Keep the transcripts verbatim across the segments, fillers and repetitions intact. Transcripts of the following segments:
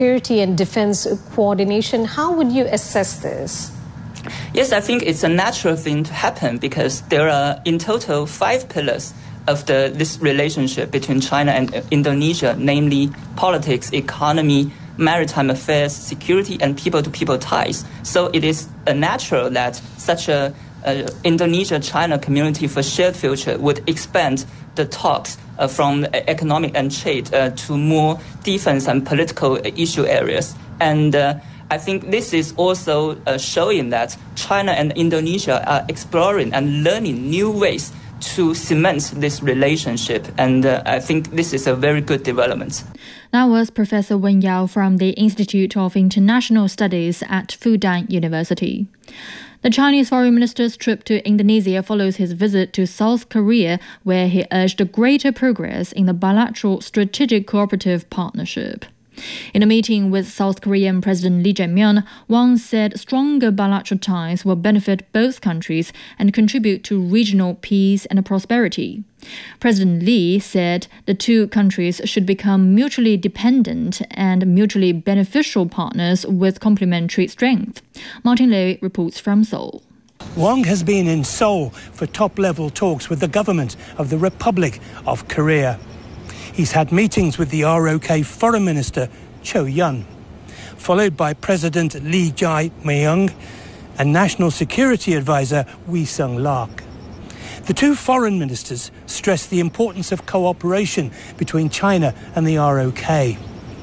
security and defense coordination. How would you assess this? Yes, I think it's a natural thing to happen because there are in total five pillars of the this relationship between China and Indonesia, namely politics, economy, maritime affairs, security, and people-to-people ties. So it is a natural that such a, a Indonesia-China community for shared future would expand the talks uh, from economic and trade uh, to more defense and political issue areas. And uh, I think this is also uh, showing that China and Indonesia are exploring and learning new ways to cement this relationship. And uh, I think this is a very good development. That was Professor Wen Yao from the Institute of International Studies at Fudan University. The Chinese foreign minister's trip to Indonesia follows his visit to South Korea, where he urged greater progress in the bilateral strategic cooperative partnership. In a meeting with South Korean President Lee Jae-myung, Wang said stronger bilateral ties will benefit both countries and contribute to regional peace and prosperity. President Lee said the two countries should become mutually dependent and mutually beneficial partners with complementary strengths. Martin Lei reports from Seoul. Wang has been in Seoul for top-level talks with the government of the Republic of Korea. He's had meetings with the R O K Foreign Minister Cho Yun, followed by President Lee Jae-myung and National Security Advisor Wee Sung-lak. The two foreign ministers stressed the importance of cooperation between China and the R O K.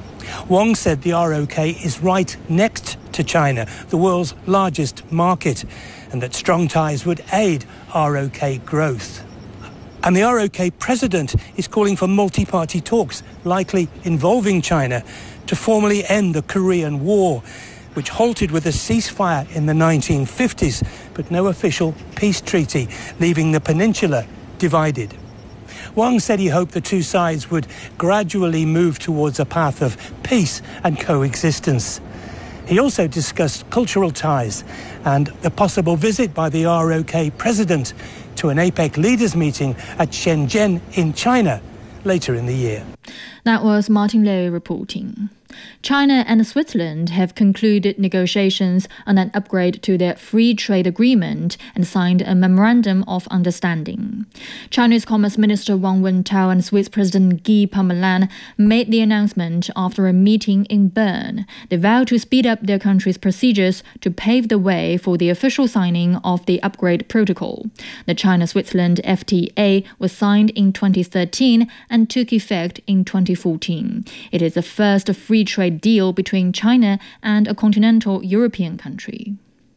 Wang said the R O K is right next to China, the world's largest market, and that strong ties would aid R O K growth. And the R O K president is calling for multi-party talks, likely involving China, to formally end the Korean War, which halted with a ceasefire in the nineteen fifties, but no official peace treaty, leaving the peninsula divided. Wang said he hoped the two sides would gradually move towards a path of peace and coexistence. He also discussed cultural ties and the possible visit by the R O K president to an APEC leaders meeting at Shenzhen in China later in the year. That was Martin Lei reporting. China and Switzerland have concluded negotiations on an upgrade to their free trade agreement and signed a memorandum of understanding. Chinese Commerce Minister Wang Wentao and Swiss President Guy Parmelin made the announcement after a meeting in Bern. They vowed to speed up their country's procedures to pave the way for the official signing of the upgrade protocol. The China-Switzerland F T A was signed in twenty thirteen and took effect in twenty fourteen. It is the first free trade deal between China and a continental European country.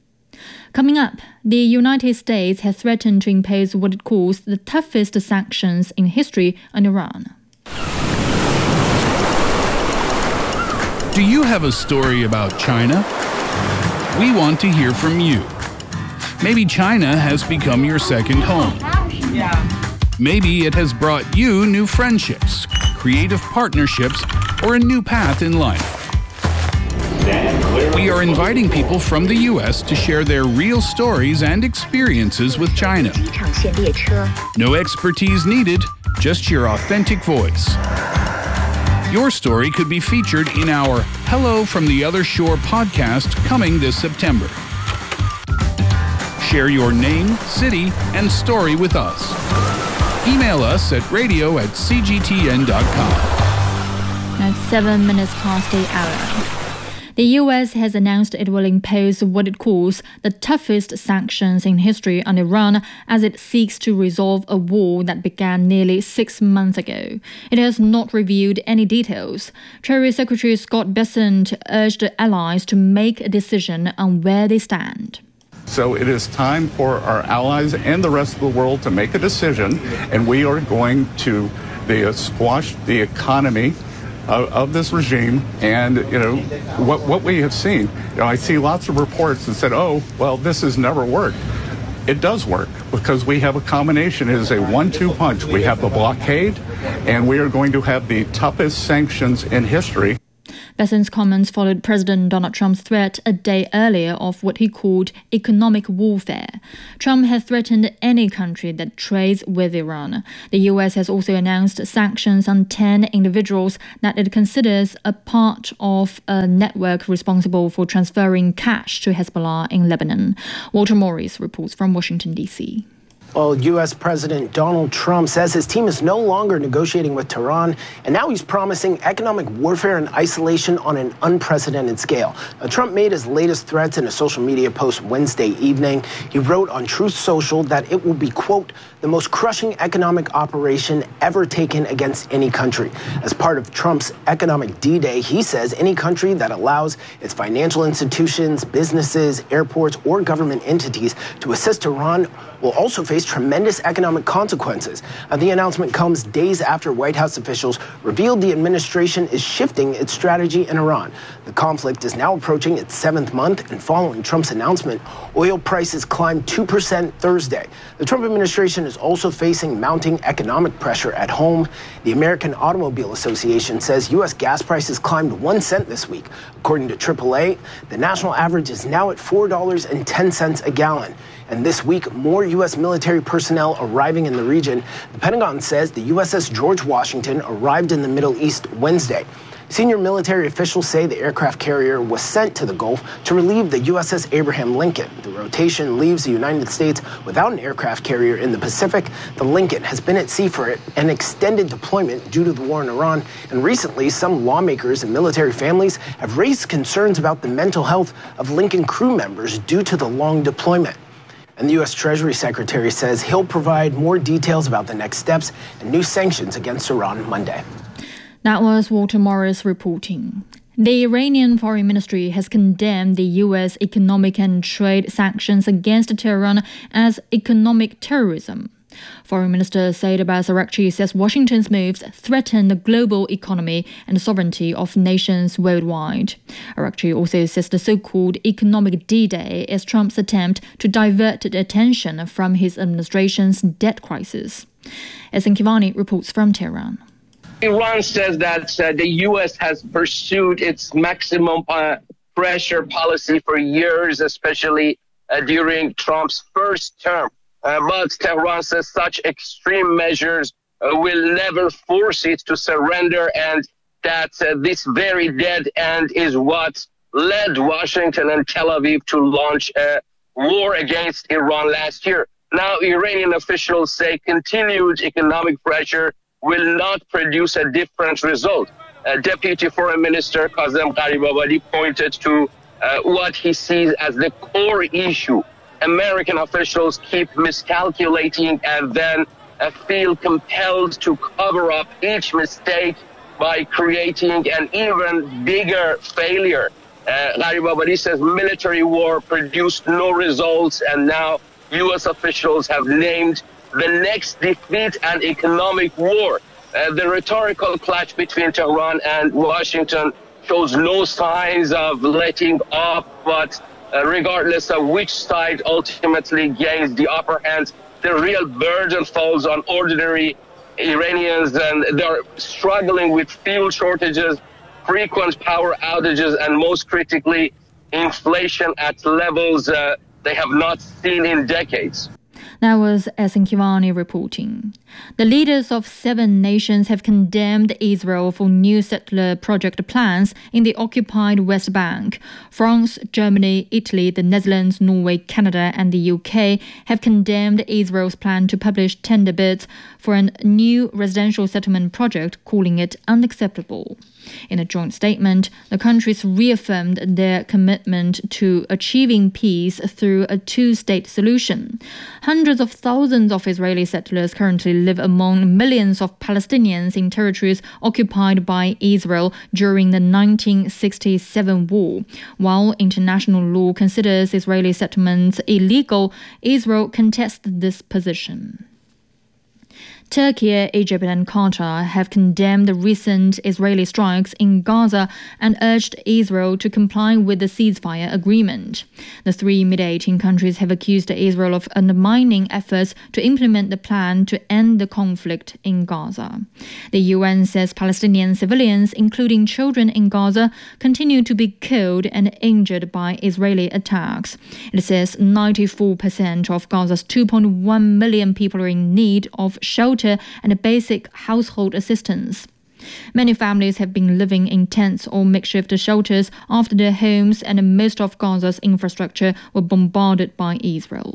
Coming up, the United States has threatened to impose what it calls the toughest sanctions in history on Iran. Do you have a story about China? We want to hear from you. Maybe China has become your second home. Maybe it has brought you new friendships, creative partnerships, or a new path in life. We are inviting people from the U S to share their real stories and experiences with China. No expertise needed, just your authentic voice. Your story could be featured in our Hello from the Other Shore podcast coming this September. Share your name, city, and story with us. Email us at radio at c g t n dot com. Now seven minutes past the hour. The U S has announced it will impose what it calls the toughest sanctions in history on Iran as it seeks to resolve a war that began nearly six months ago. It has not revealed any details. Treasury Secretary Scott Bessent urged allies to make a decision on where they stand. So it is time for our allies and the rest of the world to make a decision, and we are going to the, squash the economy Of, of this regime. And you know what what we have seen, you know, I see lots of reports that said, oh well, this has never worked. It does work because we have a combination. It is a one two punch. We have the blockade, and we are going to have the toughest sanctions in history. Besant's comments followed President Donald Trump's threat a day earlier of what he called economic warfare. Trump has threatened any country that trades with Iran. The U S has also announced sanctions on ten individuals that it considers a part of a network responsible for transferring cash to Hezbollah in Lebanon. Walter Morris reports from Washington, D C. Well, U S President Donald Trump says his team is no longer negotiating with Tehran, and now he's promising economic warfare and isolation on an unprecedented scale. Now, Trump made his latest threats in a social media post Wednesday evening. He wrote on Truth Social that it will be, quote, the most crushing economic operation ever taken against any country. As part of Trump's economic D-Day, he says any country that allows its financial institutions, businesses, airports, or government entities to assist Iran will also face tremendous economic consequences. Uh, the announcement comes days after White House officials revealed the administration is shifting its strategy in Iran. The conflict is now approaching its seventh month, and following Trump's announcement, oil prices climbed two percent Thursday. The Trump administration is also facing mounting economic pressure at home. The American Automobile Association says U S gas prices climbed one cent this week. According to triple A, the national average is now at four dollars and ten cents a gallon. And this week, more U S military personnel arriving in the region. The Pentagon says the U S S George Washington arrived in the Middle East Wednesday. Senior military officials say the aircraft carrier was sent to the Gulf to relieve the U S S Abraham Lincoln. The rotation leaves the United States without an aircraft carrier in the Pacific. The Lincoln has been at sea for an extended deployment due to the war in Iran. And recently, some lawmakers and military families have raised concerns about the mental health of Lincoln crew members due to the long deployment. And the U S Treasury Secretary says he'll provide more details about the next steps and new sanctions against Iran Monday. That was Walter Morris reporting. The Iranian Foreign Ministry has condemned the U S economic and trade sanctions against Tehran as economic terrorism. Foreign Minister Said Abbas Araghchi says Washington's moves threaten the global economy and sovereignty of nations worldwide. Araghchi also says the so-called economic D-Day is Trump's attempt to divert attention from his administration's debt crisis. Esin Kivani reports from Tehran. Iran says that uh, the U S has pursued its maximum uh, pressure policy for years, especially uh, during Trump's first term. Uh, but Tehran says such extreme measures uh, will never force it to surrender, and that uh, this very dead end is what led Washington and Tel Aviv to launch a war against Iran last year. Now, Iranian officials say continued economic pressure will not produce a different result. Uh, Deputy Foreign Minister Kazem Gharibabadi pointed to uh, what he sees as the core issue. American officials keep miscalculating and then uh, feel compelled to cover up each mistake by creating an even bigger failure. Uh, Gharibabadi says military war produced no results, and now U S officials have named the next defeat an economic war. Uh, the rhetorical clash between Tehran and Washington shows no signs of letting up, but uh, regardless of which side ultimately gains the upper hand, the real burden falls on ordinary Iranians, and they're struggling with fuel shortages, frequent power outages, and most critically, inflation at levels uh, they have not seen in decades. That was Esin Kivani reporting. The leaders of seven nations have condemned Israel for new settler project plans in the occupied West Bank. France, Germany, Italy, the Netherlands, Norway, Canada and the U K have condemned Israel's plan to publish tender bids for a new residential settlement project, calling it unacceptable. In a joint statement, the countries reaffirmed their commitment to achieving peace through a two-state solution. Hundreds of thousands of Israeli settlers currently live among millions of Palestinians in territories occupied by Israel during the nineteen sixty-seven war. While international law considers Israeli settlements illegal, Israel contests this position. Turkey, Egypt and Qatar have condemned the recent Israeli strikes in Gaza and urged Israel to comply with the ceasefire agreement. The three mediating countries have accused Israel of undermining efforts to implement the plan to end the conflict in Gaza. The U N says Palestinian civilians, including children in Gaza, continue to be killed and injured by Israeli attacks. It says ninety-four percent of Gaza's two point one million people are in need of shelter and basic household assistance. Many families have been living in tents or makeshift shelters after their homes and most of Gaza's infrastructure were bombarded by Israel.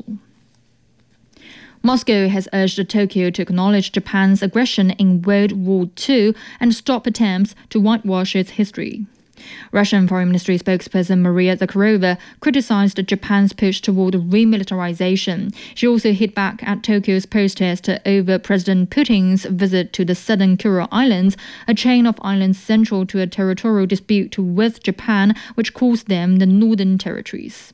Moscow has urged Tokyo to acknowledge Japan's aggression in World War Two and stop attempts to whitewash its history. Russian Foreign Ministry spokesperson Maria Zakharova criticized Japan's push toward remilitarization. She also hit back at Tokyo's protest over President Putin's visit to the southern Kuril Islands, a chain of islands central to a territorial dispute with Japan, which calls them the Northern Territories.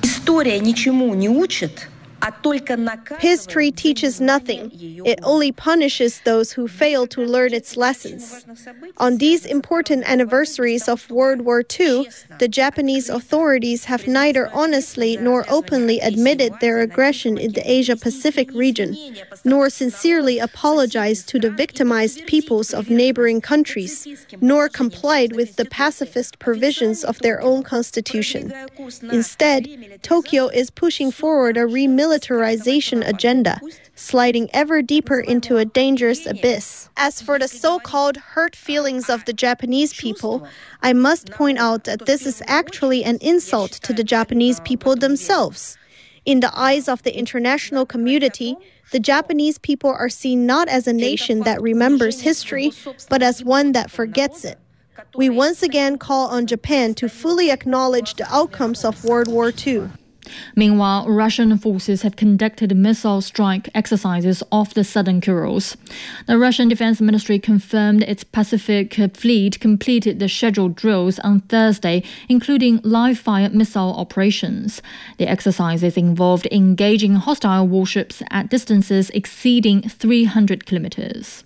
History teaches nothing. It only punishes those who fail to learn its lessons. On these important anniversaries of World War Two, the Japanese authorities have neither honestly nor openly admitted their aggression in the Asia-Pacific region, nor sincerely apologized to the victimized peoples of neighboring countries, nor complied with the pacifist provisions of their own constitution. Instead, Tokyo is pushing forward a remilitarization militarization agenda, sliding ever deeper into a dangerous abyss. As for the so-called hurt feelings of the Japanese people, I must point out that this is actually an insult to the Japanese people themselves. In the eyes of the international community, the Japanese people are seen not as a nation that remembers history, but as one that forgets it. We once again call on Japan to fully acknowledge the outcomes of World War Two. Meanwhile, Russian forces have conducted missile strike exercises off the southern Kurils. The Russian Defense Ministry confirmed its Pacific fleet completed the scheduled drills on Thursday, including live-fire missile operations. The exercises involved engaging hostile warships at distances exceeding three hundred kilometers.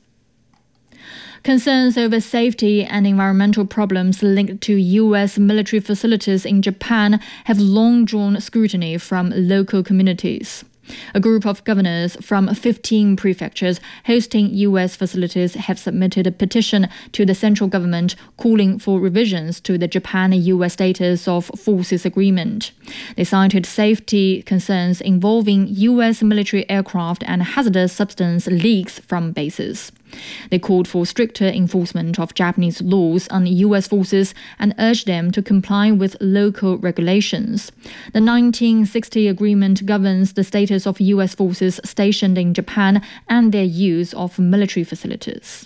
Concerns over safety and environmental problems linked to U S military facilities in Japan have long drawn scrutiny from local communities. A group of governors from fifteen prefectures hosting U S facilities have submitted a petition to the central government calling for revisions to the Japan-U S Status of Forces Agreement. They cited safety concerns involving U S military aircraft and hazardous substance leaks from bases. They called for stricter enforcement of Japanese laws on U S forces and urged them to comply with local regulations. The nineteen sixty agreement governs the status of U S forces stationed in Japan and their use of military facilities.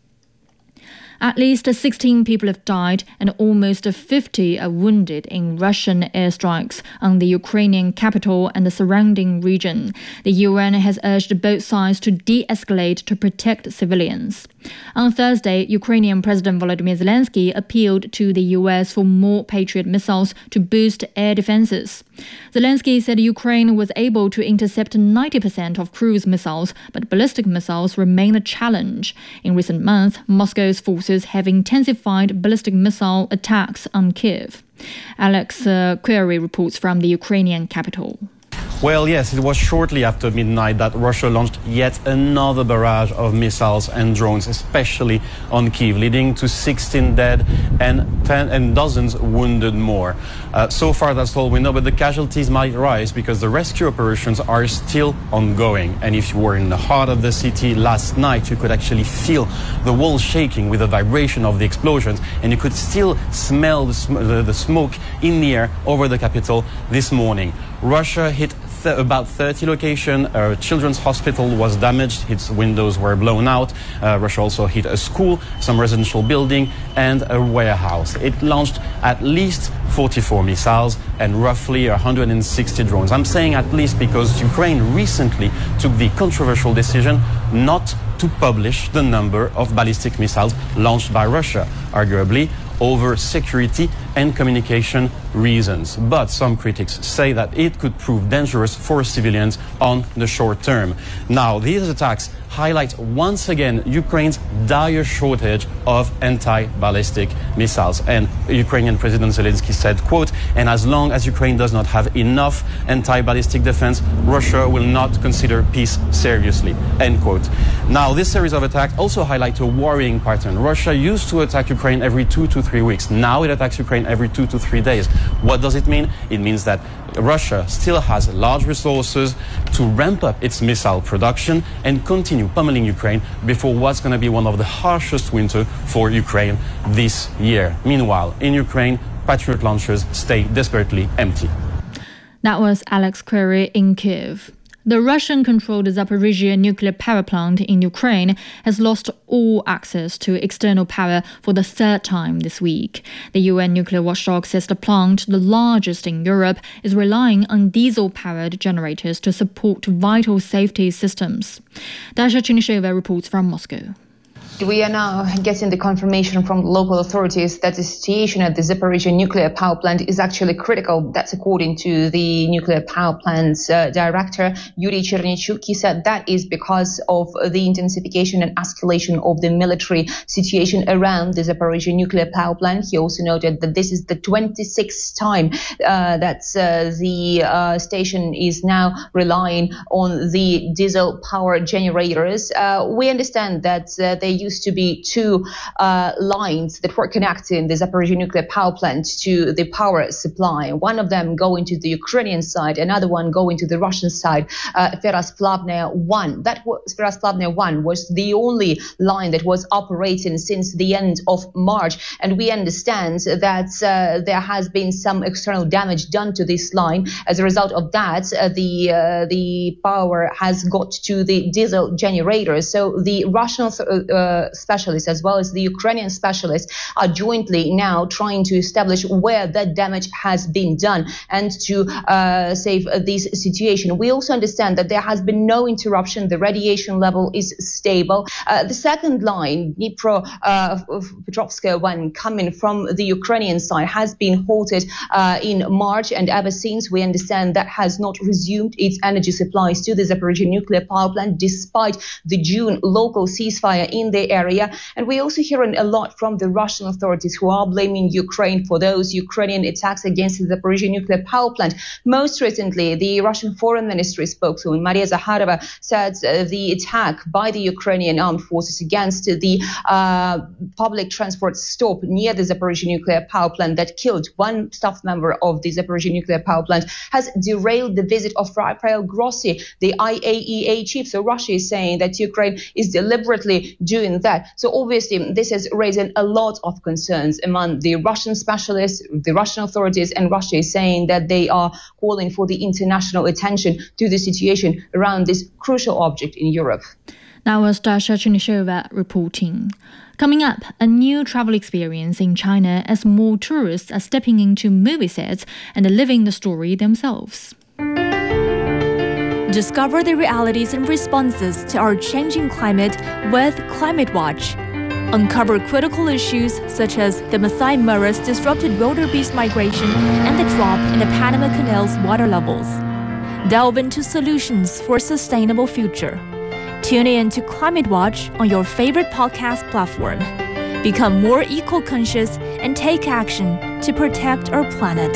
At least sixteen people have died and almost fifty are wounded in Russian airstrikes on the Ukrainian capital and the surrounding region. The U N has urged both sides to de-escalate to protect civilians. On Thursday, Ukrainian President Volodymyr Zelensky appealed to the U S for more Patriot missiles to boost air defenses. Zelensky said Ukraine was able to intercept ninety percent of cruise missiles, but ballistic missiles remain a challenge. In recent months, Moscow's forces have intensified ballistic missile attacks on Kyiv. Alex uh, Query reports from the Ukrainian capital. Well, yes, it was shortly after midnight that Russia launched yet another barrage of missiles and drones, especially on Kyiv, leading to sixteen dead and ten and dozens wounded more. Uh, so far, that's all we know, but the casualties might rise because the rescue operations are still ongoing. And if you were in the heart of the city last night, you could actually feel the walls shaking with the vibration of the explosions, and you could still smell the, sm the, the smoke in the air over the capital this morning. Russia hit th about thirty locations. A children's hospital was damaged. Its windows were blown out. Uh, Russia also hit a school, some residential building, and a warehouse. It launched at least forty-four missiles and roughly one hundred sixty drones. I'm saying at least because Ukraine recently took the controversial decision not to publish the number of ballistic missiles launched by Russia, arguably over security and communication reasons. But some critics say that it could prove dangerous for civilians on the short term. Now, these attacks highlight once again Ukraine's dire shortage of anti-ballistic missiles. And Ukrainian President Zelensky said, quote, "And as long as Ukraine does not have enough anti-ballistic defense, Russia will not consider peace seriously," end quote. Now, this series of attacks also highlight a worrying pattern. Russia used to attack Ukraine every two to three weeks. Now it attacks Ukraine every two to three days. What does it mean? It means that Russia still has large resources to ramp up its missile production and continue pummeling Ukraine before what's going to be one of the harshest winters for Ukraine this year. Meanwhile, in Ukraine, Patriot launchers stay desperately empty. That was Alex Query in Kyiv. The Russian-controlled Zaporizhzhia nuclear power plant in Ukraine has lost all access to external power for the third time this week. The U N nuclear watchdog says the plant, the largest in Europe, is relying on diesel-powered generators to support vital safety systems. Dasha Chinisheva reports from Moscow. We are now getting the confirmation from local authorities that the situation at the Zaporizhzhia nuclear power plant is actually critical. That's according to the nuclear power plant's uh, director, Yuri Chernychuk. He said that is because of the intensification and escalation of the military situation around the Zaporizhzhia nuclear power plant. He also noted that this is the twenty-sixth time uh, that uh, the uh, station is now relying on the diesel power generators. Uh, we understand that uh, they used to be two uh, lines that were connecting the Zaporizhzhia nuclear power plant to the power supply. One of them going to the Ukrainian side, another one going to the Russian side, uh, Ferosplavnaya one. That was, Ferosplavnaya one was the only line that was operating since the end of March. And we understand that uh, there has been some external damage done to this line. As a result of that, uh, the uh, the power has got to the diesel generators. So the Russian uh, specialists as well as the Ukrainian specialists are jointly now trying to establish where that damage has been done and to uh, save uh, this situation. We also understand that there has been no interruption. The radiation level is stable. Uh, the second line, Dnipro uh, Petrovskaya one, coming from the Ukrainian side, has been halted uh, in March, and ever since we understand that has not resumed its energy supplies to the Zaporizhzhia nuclear power plant despite the June local ceasefire in the area. And we also hearing a lot from the Russian authorities who are blaming Ukraine for those Ukrainian attacks against the Zaporizhzhia nuclear power plant. Most recently, the Russian Foreign Ministry spokeswoman Maria Zakharova said uh, the attack by the Ukrainian armed forces against the uh, public transport stop near the Zaporizhzhia nuclear power plant that killed one staff member of the Zaporizhzhia nuclear power plant has derailed the visit of Rafael Grossi, the I A E A chief. So Russia is saying that Ukraine is deliberately doing that. So obviously this is raising a lot of concerns among the Russian specialists, the Russian authorities, and Russia is saying that they are calling for the international attention to the situation around this crucial object in Europe. That was Dasha Chinisheva reporting. Coming up, a new travel experience in China as more tourists are stepping into movie sets and living the story themselves. Discover the realities and responses to our changing climate with Climate Watch. Uncover critical issues such as the Masai Mara's disrupted wildebeest migration and the drop in the Panama Canal's water levels. Delve into solutions for a sustainable future. Tune in to Climate Watch on your favorite podcast platform. Become more eco-conscious and take action to protect our planet.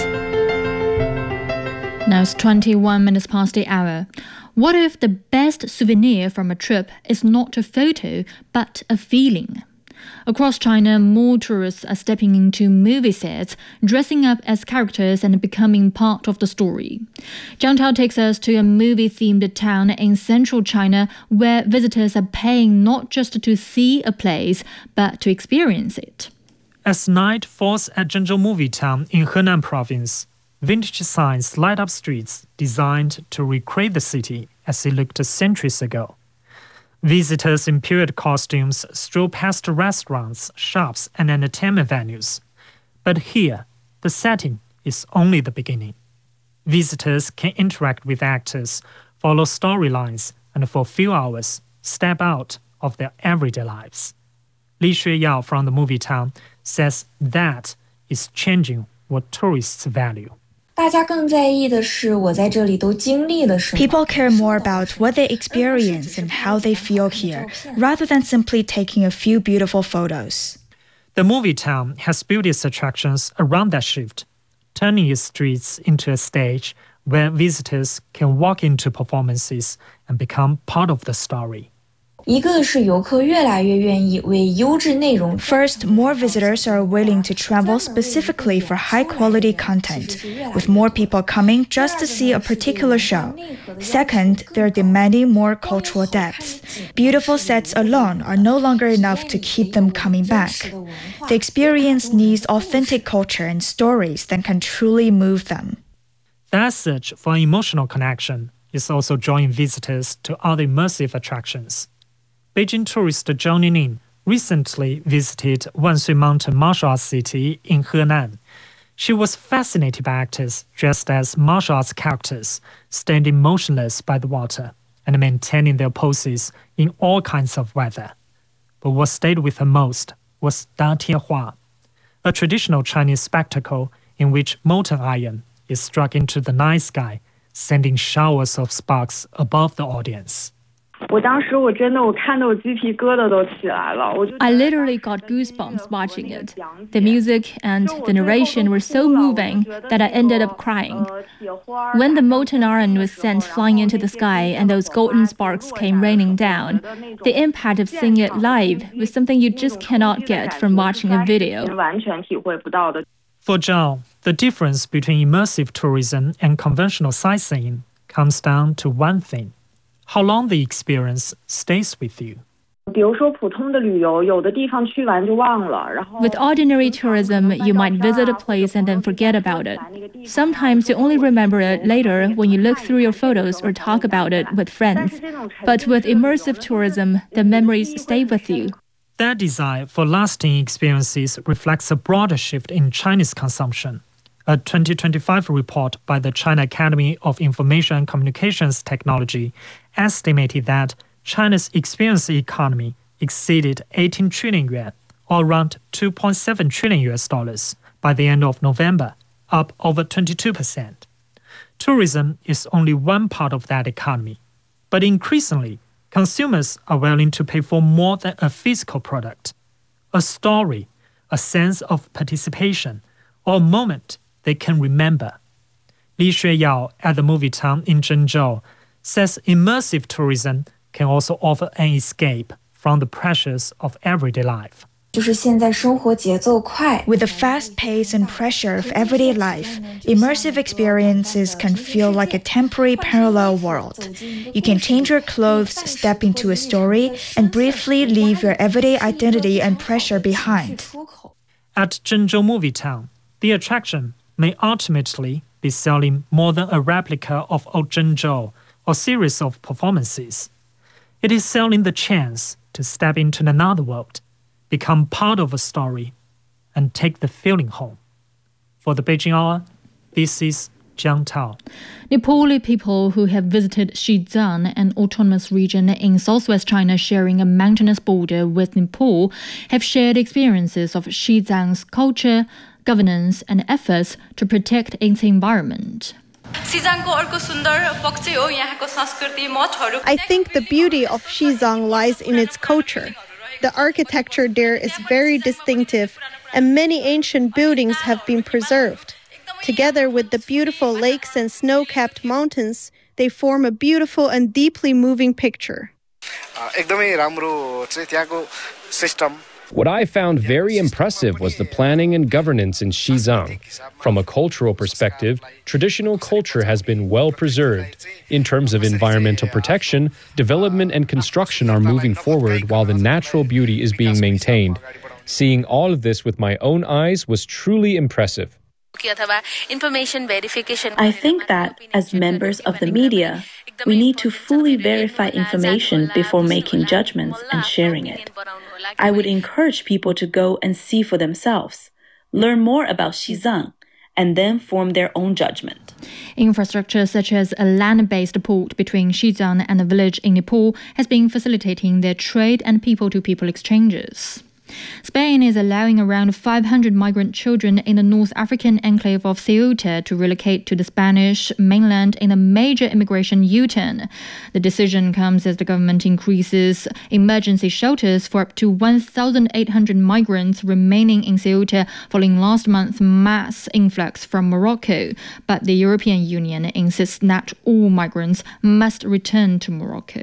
Now it's twenty-one minutes past the hour. What if the best souvenir from a trip is not a photo, but a feeling? Across China, more tourists are stepping into movie sets, dressing up as characters and becoming part of the story. Zhang Tao takes us to a movie-themed town in central China where visitors are paying not just to see a place, but to experience it. As night falls at Zhengzhou Movie Town in Henan Province, vintage signs light up streets designed to recreate the city as it looked centuries ago. Visitors in period costumes stroll past restaurants, shops, and entertainment venues. But here, the setting is only the beginning. Visitors can interact with actors, follow storylines, and for a few hours, step out of their everyday lives. Li Xueyao from the movie town says that is changing what tourists value. People care more about what they experience and how they feel here, rather than simply taking a few beautiful photos. The movie town has built its attractions around that shift, turning its streets into a stage where visitors can walk into performances and become part of the story. First, more visitors are willing to travel specifically for high-quality content, with more people coming just to see a particular show. Second, they're demanding more cultural depth. Beautiful sets alone are no longer enough to keep them coming back. The experience needs authentic culture and stories that can truly move them. That search for emotional connection is also drawing visitors to other immersive attractions. Beijing tourist Zhang Ningning recently visited Wanshui Mountain martial arts city in Henan. She was fascinated by actors dressed as martial arts characters, standing motionless by the water and maintaining their poses in all kinds of weather. But what stayed with her most was Da Tianhua, a traditional Chinese spectacle in which molten iron is struck into the night sky, sending showers of sparks above the audience. I literally got goosebumps watching it. The music and the narration were so moving that I ended up crying. When the molten iron was sent flying into the sky and those golden sparks came raining down, the impact of seeing it live was something you just cannot get from watching a video. For Zhao, the difference between immersive tourism and conventional sightseeing comes down to one thing: how long the experience stays with you. With ordinary tourism, you might visit a place and then forget about it. Sometimes you only remember it later when you look through your photos or talk about it with friends. But with immersive tourism, the memories stay with you. That desire for lasting experiences reflects a broader shift in Chinese consumption. A twenty twenty-five report by the China Academy of Information and Communications Technology estimated that China's experience economy exceeded eighteen trillion yuan, or around two point seven trillion U S dollars, by the end of November, up over twenty-two percent. Tourism is only one part of that economy, but increasingly, consumers are willing to pay for more than a physical product, a story, a sense of participation, or a moment they can remember. Li Xueyao at the movie town in Zhengzhou says immersive tourism can also offer an escape from the pressures of everyday life. With the fast pace and pressure of everyday life, immersive experiences can feel like a temporary parallel world. You can change your clothes, step into a story, and briefly leave your everyday identity and pressure behind. At Zhengzhou Movie Town, the attraction may ultimately be selling more than a replica of Old Zhengzhou or series of performances. It is selling the chance to step into another world, become part of a story, and take the feeling home. For the Beijing Hour, this is Jiang Tao. Nepali people who have visited Xizang, an autonomous region in southwest China sharing a mountainous border with Nepal, have shared experiences of Xizang's culture, governance, and efforts to protect its environment. I think the beauty of Xizang lies in its culture. The architecture there is very distinctive, and many ancient buildings have been preserved. Together with the beautiful lakes and snow-capped mountains, they form a beautiful and deeply moving picture. What I found very impressive was the planning and governance in Xizang. From a cultural perspective, traditional culture has been well preserved. In terms of environmental protection, development and construction are moving forward while the natural beauty is being maintained. Seeing all of this with my own eyes was truly impressive. I think that, as members of the media, we need to fully verify information before making judgments and sharing it. I would encourage people to go and see for themselves, learn more about Xizang, and then form their own judgment. Infrastructure such as a land-based port between Xizang and a village in Nepal has been facilitating their trade and people-to-people exchanges. Spain is allowing around five hundred migrant children in the North African enclave of Ceuta to relocate to the Spanish mainland in a major immigration U-turn. The decision comes as the government increases emergency shelters for up to one thousand eight hundred migrants remaining in Ceuta following last month's mass influx from Morocco. But the European Union insists that all migrants must return to Morocco.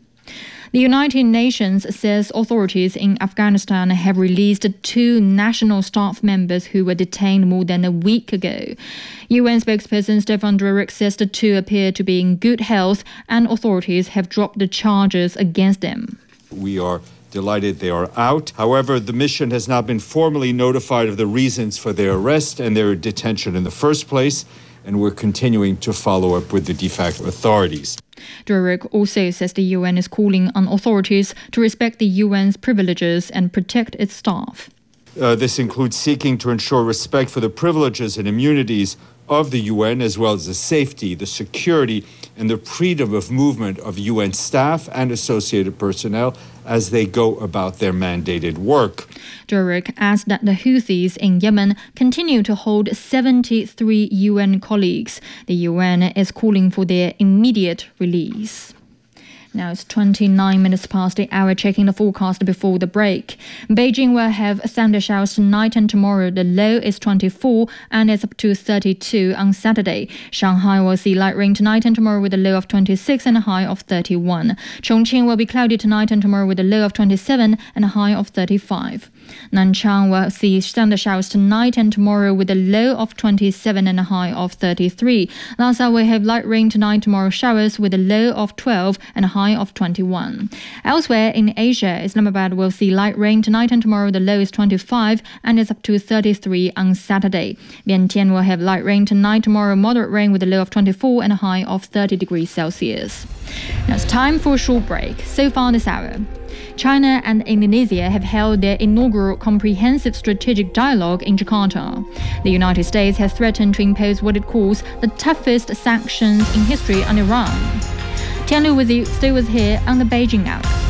The United Nations says authorities in Afghanistan have released two national staff members who were detained more than a week ago. U N spokesperson Stefan Dujarric says the two appear to be in good health and authorities have dropped the charges against them. We are delighted they are out. However, the mission has not been formally notified of the reasons for their arrest and their detention in the first place, and we're continuing to follow up with the de facto authorities. Dujarric also says the U N is calling on authorities to respect the U N's privileges and protect its staff. Uh, this includes seeking to ensure respect for the privileges and immunities of the U N, as well as the safety, the security, and the freedom of movement of U N staff and associated personnel as they go about their mandated work. Dujarric adds that the Houthis in Yemen continue to hold seventy-three U N colleagues. The U N is calling for their immediate release. Now it's twenty-nine minutes past the hour, checking the forecast before the break. Beijing will have thunder showers tonight and tomorrow. The low is twenty-four and it's up to thirty-two on Saturday. Shanghai will see light rain tonight and tomorrow with a low of twenty-six and a high of thirty-one. Chongqing will be cloudy tonight and tomorrow with a low of twenty-seven and a high of thirty-five. Nanchang will see thunder showers tonight and tomorrow with a low of twenty-seven and a high of thirty-three. Lhasa will have light rain tonight, tomorrow showers with a low of twelve and a high of twenty-one. Elsewhere in Asia, Islamabad will see light rain tonight and tomorrow. The low is twenty-five and is up to thirty-three on Saturday. Vientiane will have light rain tonight, tomorrow moderate rain with a low of twenty-four and a high of thirty degrees Celsius. Now it's time for a short break. So far this hour, China and Indonesia have held their inaugural comprehensive strategic dialogue in Jakarta. The United States has threatened to impose what it calls the toughest sanctions in history on Iran. Tian Lu with you. Stay with here on the Beijing Hour.